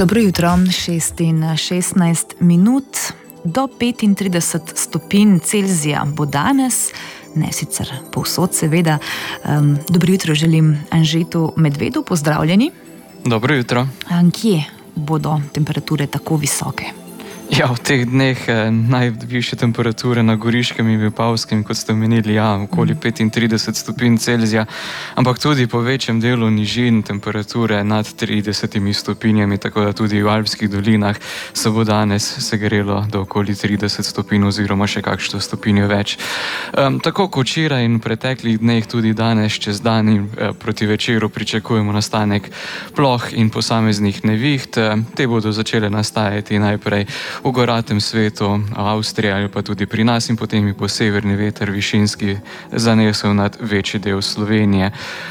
Dobro jutro, 6:16 do 35 stopinj Celzija bo danes, ne sicer povsod seveda. Dobro jutro želim Anžetu Medvedu, pozdravljeni. Dobro jutro. Kje bodo temperature tako visoke? Ja, v teh dneh najvišje temperature na Goriškem in Vipavskem, kot ste omenili, okoli 35 stopinj Celzija, ampak tudi po večjem delu nižin temperature nad 30 stopinjami, tako da tudi v Alpskih dolinah se bo danes segrelo do okoli 30 stopinj oziroma še kakšno stopinjo več. Tako kot včeraj in v preteklih dneh, tudi danes čez dan in proti večeru pričakujemo nastanek ploh in posameznih neviht. Te bodo začele nastajati najprej v goratem svetu, Avstriji ali pa tudi pri nas, in potem je po severni veter višinski zanesel nad večji del Slovenije.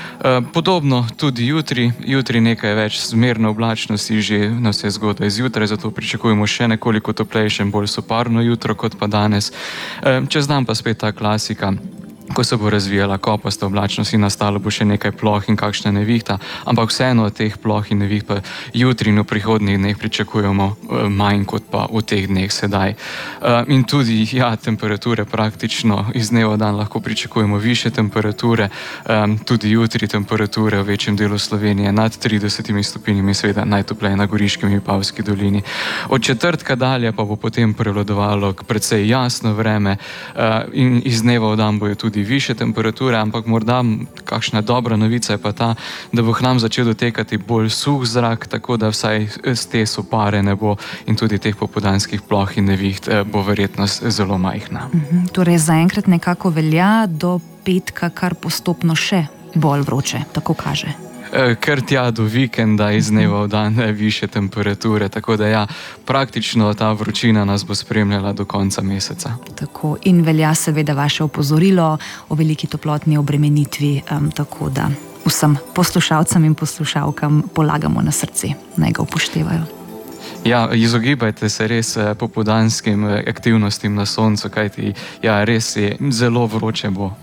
Podobno tudi jutri nekaj več zmerne oblačnosti že nas je zgodaj zjutraj, zato pričakujemo še nekoliko toplejše in bolj soparno jutro kot pa danes. Čez dan pa spet ta klasika, ko se bo razvijala kopasta oblačnost in nastalo bo še nekaj ploh in kakšna nevihta, ampak vseeno od teh ploh in neviht pa jutri in v prihodnjih dneh pričakujemo manj kot pa v teh dneh sedaj. In tudi, temperature praktično iz dneva v dan lahko pričakujemo više temperature, tudi jutri temperature v večjem delu Slovenije nad 30 stopinjami, seveda najtopleje na Goriškem in Vipavski dolini. Od četrtka dalje pa bo potem prevladovalo precej jasno vreme in iz dneva v dan bojo tudi više temperature, ampak morda kakšna dobra novica je pa ta, da bo k nam začel dotekati bolj suh zrak, tako da vsaj z te sopare ne bo in tudi teh popoldanskih ploh in neviht bo verjetnost zelo majhna. Torej zaenkrat nekako velja do petka kar postopno še bolj vroče, tako kaže. Ker tja do vikenda iz dneva v dan više temperature, tako da praktično ta vročina nas bo spremljala do konca meseca. Tako, in velja seveda vaše opozorilo o veliki toplotni obremenitvi, tako da vsem poslušalcem in poslušalkam polagamo na srce, naj ga upoštevajo. Izogibajte se res popoldanskim aktivnostim na soncu, kajti res je zelo vroče bo.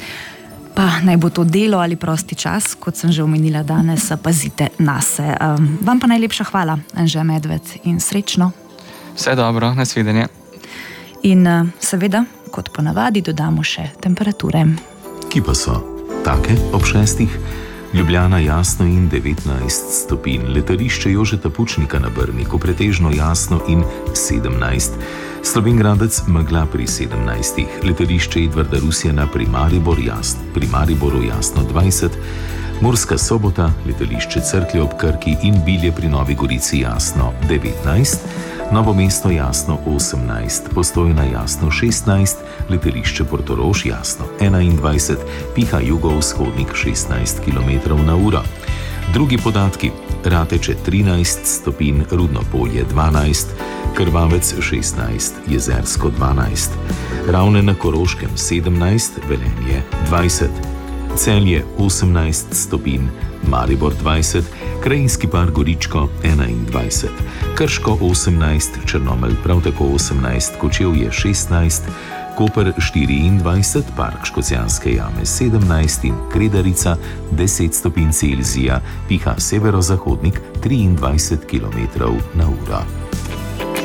Pa naj bo to delo ali prosti čas, kot sem že omenila danes, pazite nase. Vam pa najlepša hvala, Anže Medved, in srečno. Vse dobro, nasvidenje. In seveda, kot ponavadi, dodamo še temperature. Ki pa so take ob 6. Ljubljana jasno in 19 stopinj, letališče Jožeta Pučnika na Brniku pretežno jasno in 17. Slovenj Gradec megla pri 17, letališče Edvarda Rusjana pri Mariboru jasno 20, Murska Sobota, letališče Cerklje ob Krki in Bilje pri Novi Gorici jasno 19, Novo mesto jasno 18, Postojna jasno 16, letališče Portorož jasno 21, piha jugovzhodnik 16 km/h. Drugi podatki: Rateče 13 stopinj, Rudno Polje 12, Krvavec 16, Jezersko 12, Ravne na Koroškem 17, Velenje 20, Celje 18 stopinj, Maribor 20, Krajinski park Goričko 21, Krško 18, Črnomelj prav tako 18, Kočevje 16, Koper 24, Park Škocjanske jame 17 in Kredarica 10 stopinj Celzija, piha severozahodnik 23 km/h.